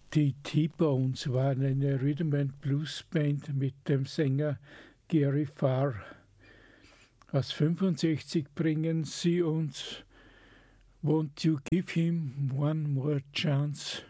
Die T-Bones waren eine Rhythm and Blues Band mit dem Sänger Gary Farr. Aus 65 bringen sie uns Won't You Give Him One More Chance?